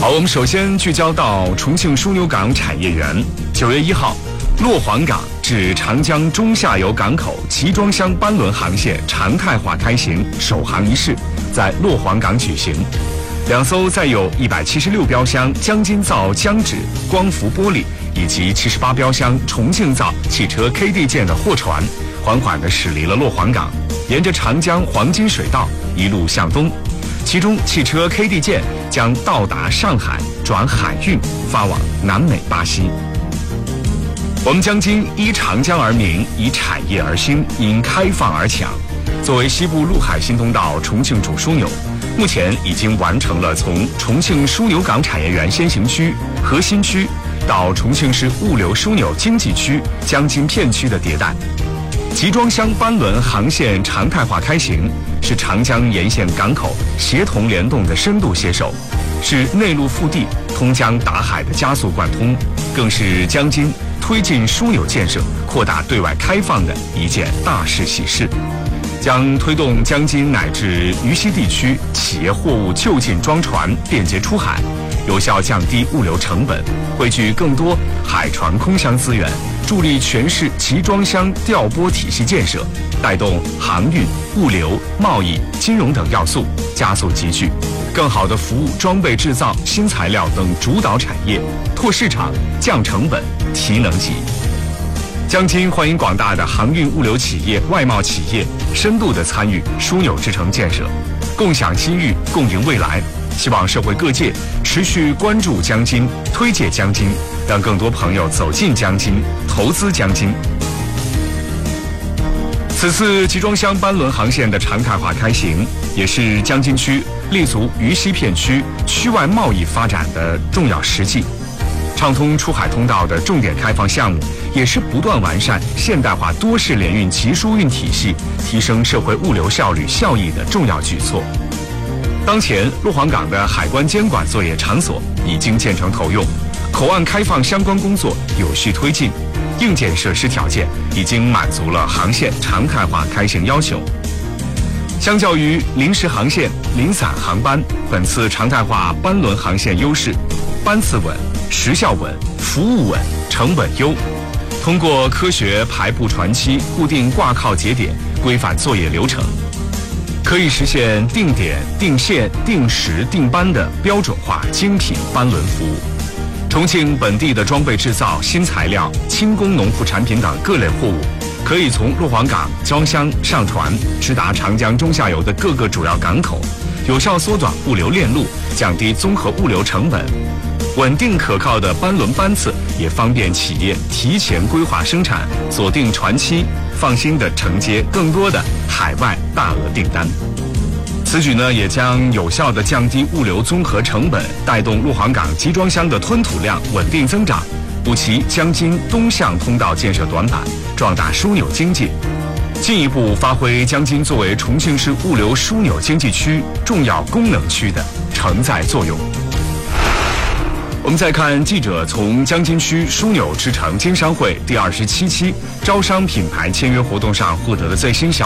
好，我们首先聚焦到重庆枢纽港产业园。9月1号，洛黄港至长江中下游港口集装箱班轮航线常态化开行首航仪式在洛黄港举行。2艘载有176标箱江津造江纸、光伏玻璃以及78标箱重庆造汽车 KD 件的货船，缓缓地驶离了洛黄港，沿着长江黄金水道一路向东。其中汽车 KD 件将到达上海，转海运发往南美巴西。我们江津依长江而名，以产业而兴，因开放而强。作为西部陆海新通道重庆主枢纽，目前已经完成了从重庆枢纽港产业园先行区、核心区到重庆市物流枢纽经济区江津片区的迭代。集装箱班轮航线常态化开行，是长江沿线港口协同联动的深度携手，是内陆腹地通江达海的加速贯通，更是江津推进枢纽建设、扩大对外开放的一件大事喜事，将推动江津乃至渝西地区企业货物就近装船，便捷出海，有效降低物流成本，汇聚更多海船空箱资源，助力全市集装箱调拨体系建设，带动航运、物流、贸易、金融等要素加速集聚，更好地服务装备制造、新材料等主导产业，拓市场、降成本、提能级。江津欢迎广大的航运物流企业、外贸企业深度地参与枢纽之城建设，共享机遇，共赢未来。希望社会各界持续关注江津，推介江津，让更多朋友走进江津，投资江津。此次集装箱班轮航线的常态化开行，也是江津区立足渝西片区区外贸易发展的重要实际。畅通出海通道的重点开放项目，也是不断完善现代化多式联运集疏运体系，提升社会物流效率效益的重要举措。当前，洛黄港的海关监管作业场所已经建成投用，口岸开放相关工作有序推进，硬件设施条件已经满足了航线常态化开行要求。相较于临时航线、零散航班，本次常态化班轮航线优势：班次稳、时效稳、服务稳、成本优。通过科学排布船期、固定挂靠节点、规范作业流程，可以实现定点、定线、定时、定班的标准化精品班轮服务。重庆本地的装备制造、新材料、轻工农副产品等各类货物，可以从洛黄港装箱上船，直达长江中下游的各个主要港口，有效缩短物流链路，降低综合物流成本。稳定可靠的班轮班次也方便企业提前规划生产，锁定船期，放心地承接更多的海外大额订单。此举呢，也将有效地降低物流综合成本，带动洛黄港集装箱的吞吐量稳定增长，补齐江津东向通道建设短板，壮大枢纽经济，进一步发挥江津作为重庆市物流枢纽经济区重要功能区的承载作用。我们再看记者从江津区枢纽之城经商会第27期招商品牌签约活动上获得的最新消息。